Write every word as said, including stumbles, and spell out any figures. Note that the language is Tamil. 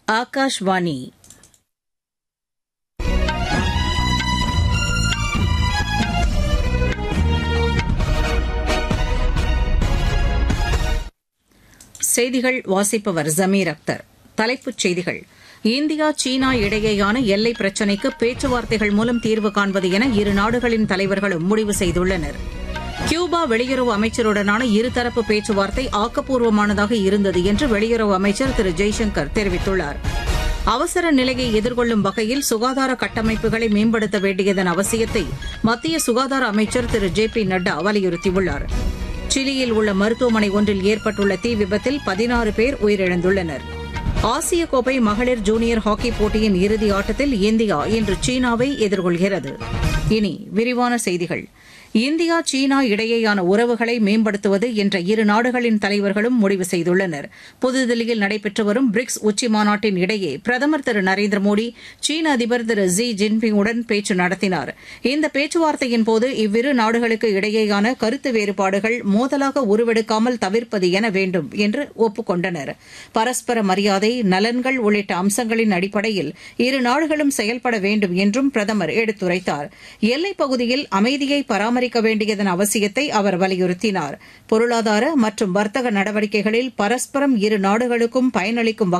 ஆகாஷ்வாணி. செய்திகள் வாசிப்பவர் ஜமீர் அக்தர். தலைப்புச் செய்திகள். இந்தியா சீனா இடையேயான எல்லை பிரச்சினைக்கு பேச்சுவார்த்தைகள் மூலம் தீர்வு காண்பது என இரு நாடுகளின் தலைவர்களும் முடிவு செய்துள்ளனர். கியூபா வெளியுறவு அமைச்சருடனான இருதரப்பு பேச்சுவார்த்தை ஆக்கப்பூர்வமானதாக இருந்தது என்று வெளியுறவு அமைச்சர் திரு ஜெய்சங்கர் தெரிவித்துள்ளார். அவசர நிலையை எதிர்கொள்ளும் வகையில் சுகாதார கட்டமைப்புகளை மேம்படுத்த வேண்டியதன் அவசியத்தை மத்திய சுகாதார அமைச்சர் திரு ஜே பி நட்டா வலியுறுத்தியுள்ளார். சிலியில் உள்ள மருத்துவமனை ஒன்றில் ஏற்பட்டுள்ள தீ விபத்தில் பதினாறு பேர் உயிரிழந்துள்ளனர். ஆசிய கோப்பை மகளிர் ஜூனியர் ஹாக்கி போட்டியின் இறுதி ஆட்டத்தில் இந்தியா இன்று சீனாவை எதிர்கொள்கிறது. இனி விரிவான செய்திகள். இந்தியா சீனா இடையேயான உறவுகளை மேம்படுத்துவது என்ற இரு நாடுகளின் தலைவர்களும் முடிவு செய்துள்ளனர். புதுதில்லியில் நடைபெற்று வரும் பிரிக்ஸ் உச்சி மாநாட்டின் இடையே பிரதமர் திரு நரேந்திர மோடி சீன அதிபர் திரு ஜி ஜின்பிங்குடன் பேச்சு நடத்தினார். இந்த பேச்சுவார்த்தையின்போது இவ்விரு நாடுகளுக்கு இடையேயான கருத்து வேறுபாடுகள் மோதலாக உருவெடுக்காமல் தவிர்ப்பது என வேண்டும் என்று ஒப்புக் கொண்டனர். பரஸ்பர மரியாதை, நலன்கள் உள்ளிட்ட அம்சங்களின் அடிப்படையில் இரு நாடுகளும் செயல்பட வேண்டும் என்றும் பிரதமர் எடுத்துரைத்தார். எல்லைப் பகுதியில் அமைதியை பராமரிக்க பராமரிக்க வேண்டியதன் அவசியத்தை அவர் வலியுறுத்தினார். பொருளாதார மற்றும் வர்த்தக நடவடிக்கைகளில் பரஸ்பரம் இரு நாடுகளுக்கும் பயனளிக்கும்